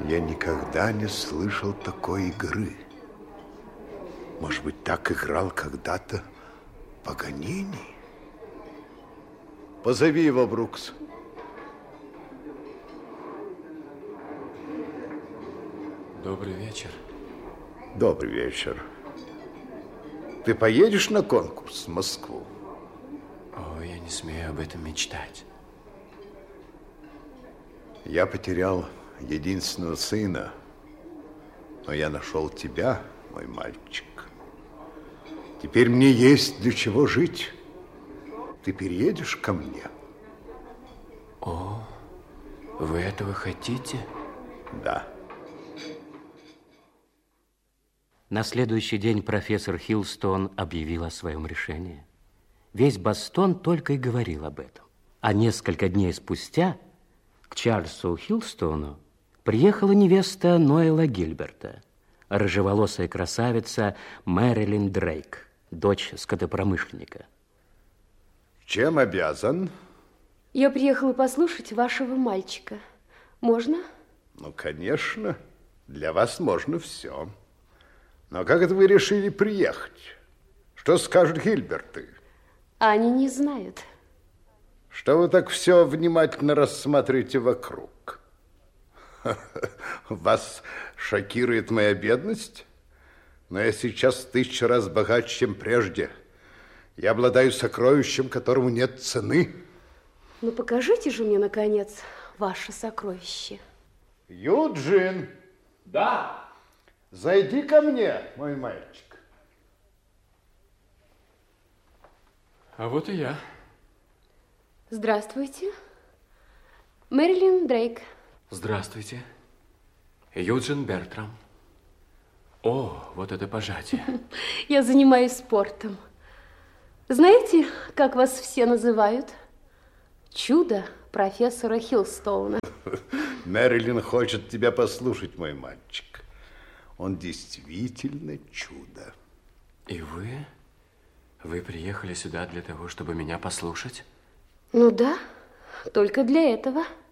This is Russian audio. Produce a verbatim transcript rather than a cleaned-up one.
Я никогда не слышал такой игры. Может быть, так играл когда-то Паганини? Позови его, Брукс. Добрый вечер. Добрый вечер. Ты поедешь на конкурс в Москву? О, я не смею об этом мечтать. Я потерял единственного сына, но я нашел тебя, мой мальчик. Теперь мне есть для чего жить. Ты переедешь ко мне? О, вы этого хотите? Да. На следующий день профессор Хилстон объявил о своем решении. Весь Бостон только и говорил об этом. А несколько дней спустя к Чарльзу Хилстону приехала невеста Ноэла Гильберта, рыжеволосая красавица Мэрилин Дрейк, дочь скотопромышленника. Чем обязан? Я приехала послушать вашего мальчика. Можно? Ну, конечно. Для вас можно все. Но как это вы решили приехать? Что скажут Гильберты? Они не знают. Что вы так все внимательно рассматриваете вокруг? Вас шокирует моя бедность? Но я сейчас тысячу раз богаче, чем прежде. Я обладаю сокровищем, которому нет цены. Ну, покажите же мне, наконец, ваше сокровище. Юджин! Да. Зайди ко мне, мой мальчик. А вот и я. Здравствуйте. Мэрилин Дрейк. Здравствуйте. Юджин Бертрам. О, вот это пожатие. Я занимаюсь спортом. Знаете, как вас все называют? Чудо профессора Хилстоуна. Мэрилин хочет тебя послушать, мой мальчик. Он действительно чудо. И вы? Вы приехали сюда для того, чтобы меня послушать? Ну да, только для этого.